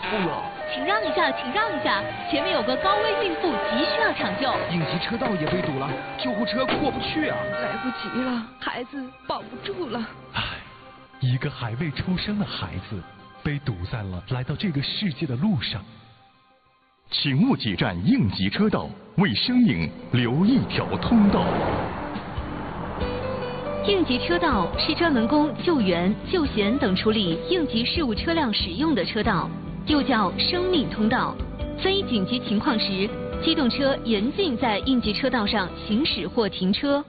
请让一下，请让一下，前面有个高危孕妇，急需要抢救。 应急车道也被堵了，救护车过不去啊！ 来不及了，孩子保不住了。 唉，一个还未出生的孩子被堵在了来到这个世界的路上。 请勿挤占应急车道，为生命留一条通道。 应急车道是专门供救援、救险等处理应急事务车辆使用的车道，又叫生命通道。非紧急情况时，机动车严禁在应急车道上行驶或停车。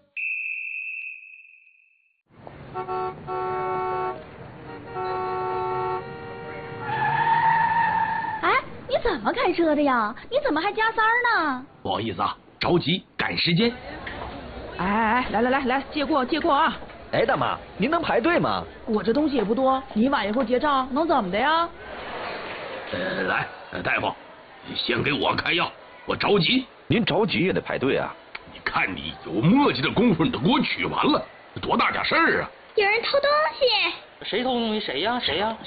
哎，你怎么开车的呀？你怎么还加塞儿呢？ 不好意思啊，着急赶时间。 哎，来，借过啊！ 哎，大妈，您能排队吗？ 我这东西也不多，你晚一会儿结账能怎么的呀？ 来，大夫，先给我开药，我着急。 您着急也得排队啊！ 你看你有磨叽的功夫，你都给我取完了，多大点事儿啊！ 有人偷东西。 谁偷东西？谁呀？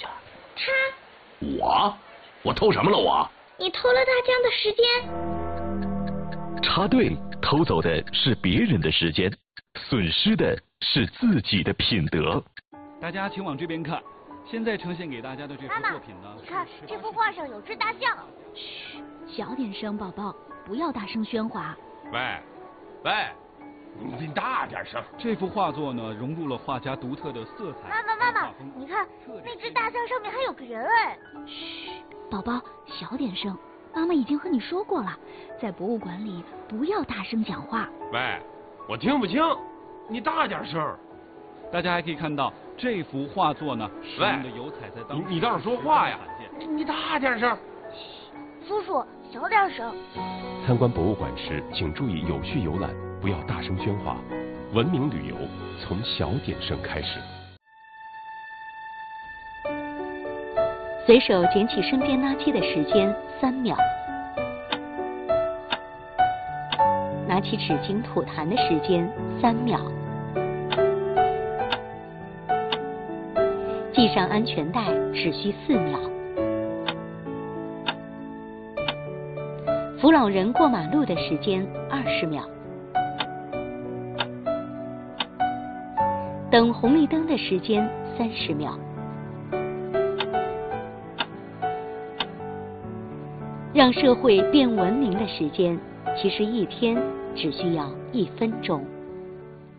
他。 我偷什么了我？ 你偷了大江的时间。 插队偷走的是别人的时间，损失的是自己的品德。 大家请往这边看，现在呈现给大家的这幅作品呢， 你看这幅画上有只大象。嘘，小点声，宝宝，不要大声喧哗。 喂，你大点声。 这幅画作呢，融入了画家独特的色彩。 妈妈，你看那只大象上面还有个人哎。嘘，宝宝，小点声。妈妈已经和你说过了，在博物馆里不要大声讲话。 喂，我听不清，你大点声。 大家还可以看到这幅画作呢，使用的油彩在当时你倒是说话呀！你大点声。 叔叔，小点声。 参观博物馆时，请注意有序游览，不要大声喧哗。文明旅游从小点声开始。 随手捡起身边垃圾的时间3秒，拿起纸巾吐痰的时间3秒，系上安全带只需4秒，扶老人过马路的时间20秒，等红绿灯的时间30秒。让社会变文明的时间，其实一天只需要1分钟。